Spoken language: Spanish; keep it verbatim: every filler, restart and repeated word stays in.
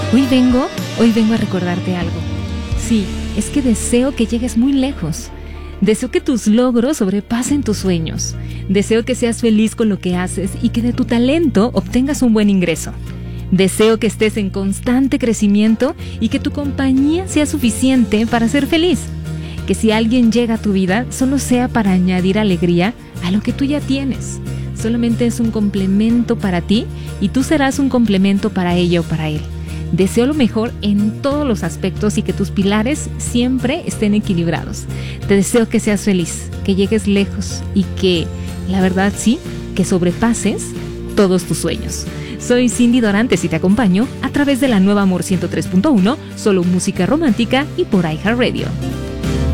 Hoy vengo, hoy vengo a recordarte algo. Sí, es que deseo que llegues muy lejos. Deseo que tus logros sobrepasen tus sueños. Deseo que seas feliz con lo que haces y que de tu talento obtengas un buen ingreso. Deseo que estés en constante crecimiento y que tu compañía sea suficiente para ser feliz. Que si alguien llega a tu vida, solo sea para añadir alegría a lo que tú ya tienes. Solamente es un complemento para ti y tú serás un complemento para ella o para él. Deseo lo mejor en todos los aspectos y que tus pilares siempre estén equilibrados. Te deseo que seas feliz, que llegues lejos y que, la verdad sí, que sobrepases todos tus sueños. Soy Cindy Dorantes y te acompaño a través de la nueva Amor ciento tres punto uno, solo música romántica y por iHeartRadio.